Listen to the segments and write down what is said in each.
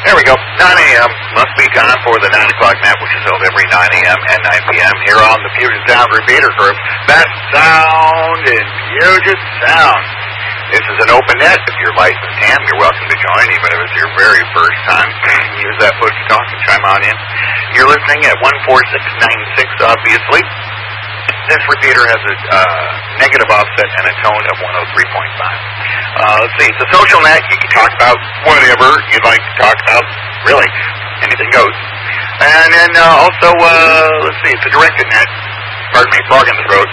There we go. 9 a.m. must be time for the 9 o'clock net, which is held every 9 a.m. and 9 p.m. here on the Puget Sound Repeater Group. Best sound in Puget Sound. This is an open net. If you're licensed ham, you're welcome to join, even if it's your very first time. Use that push talk and chime on in. You're listening at 14696, obviously. This repeater has a negative offset and a tone of 103.5. Let's see, it's a social net. You can talk about whatever you'd like to talk about. Really, anything goes. And then also, let's see, it's a directed net. Pardon me, frog in the throat.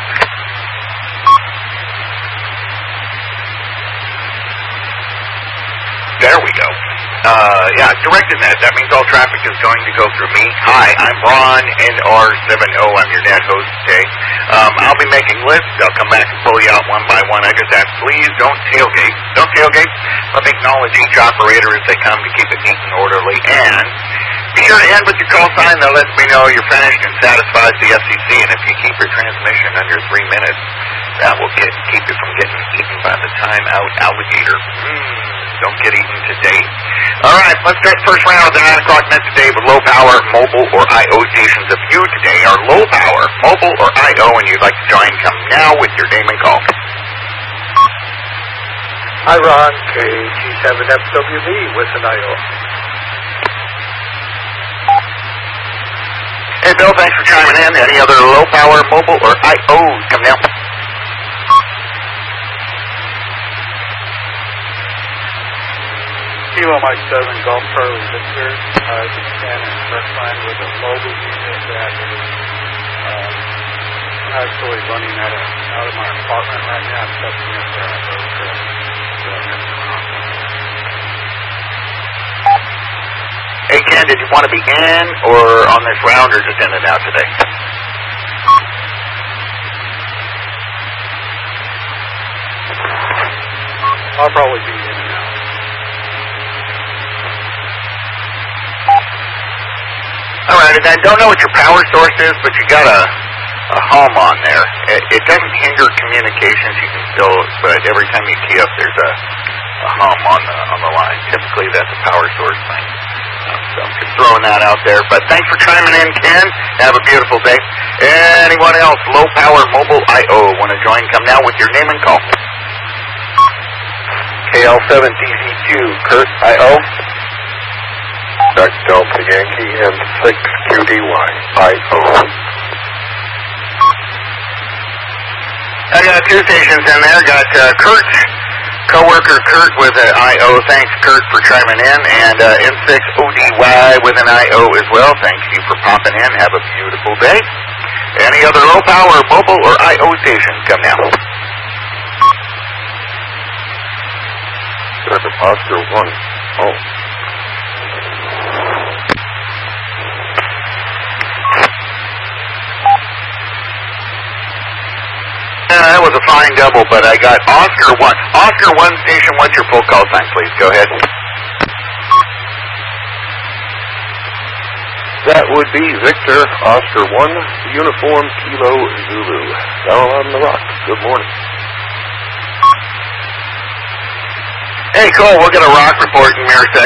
There we go. Directed net. That means all traffic is going to go through me. Hi, I'm Ron, NR70. I'm your net host today. I'll be making lists. I'll come back and pull you out one by one. I just ask, please don't tailgate. Don't tailgate. Let me acknowledge each operator as they come to keep it neat and orderly. And be sure to end with your call sign that lets me know you're finished and satisfies the FCC. And if you keep your transmission under 3 minutes, that will keep you from getting eaten by the timeout alligator. Don't get eaten today. All right, let's start the first round of the 9 o'clock net today with low-power mobile or I.O. stations. If you today are low-power mobile or I.O. and you'd like to join, come now with your name and call. Hi, Ron, KG7FWB with an I.O. Hey, Bill, thanks for chiming in. Any other low-power mobile or I.O.s? Come now. Kilo Mike 7, Golf Charlie Victor, just standing first line with a mobile unit that is actually running out of my apartment right now, stepping in there. Hey, Ken, did you want to be in or on this round or just in and out today? I'll probably be in and out. All right, and I don't know what your power source is, but you got a home on there. It doesn't hinder communications. You can still, but every time you key up, there's a hum on the line. Typically, that's a power source thing. So I'm just throwing that out there. But thanks for chiming in, Ken. Have a beautiful day. Anyone else, low power mobile I.O. want to join? Come now with your name and call. KL7DZ2, Kurt I.O. Delta Yankee and 6QDY I.O. I got 2 stations in there. Got Kurt, coworker Kurt with an I.O. Thanks, Kurt, for chiming in. And M6ODY with an I.O. as well. Thank you for popping in. Have a beautiful day. Any other low power mobile or I.O. stations? Come now. That's Oscar 1. Oh. That was a fine double, but I got Oscar 1. Oscar 1 station, what's your full call sign, please? Go ahead. That would be Victor, Oscar 1, Uniform Kilo Zulu. Down on the rock. Good morning. Hey, Cole, we'll get a rock report in a mere second.